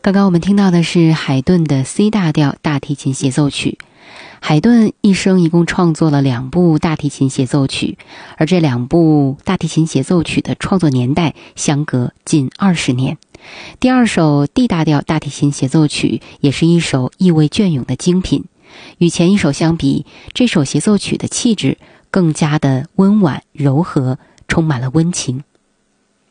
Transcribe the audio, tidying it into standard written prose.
刚刚我们听到的是海顿的 C 大调大提琴协奏曲。海顿一生一共创作了2部大提琴协奏曲，而这2部大提琴协奏曲的创作年代相隔近20年。第2首 D 大调大提琴协奏曲也是一首意味隽永的精品，与前一首相比，这首协奏曲的气质更加的温婉柔和，充满了温情。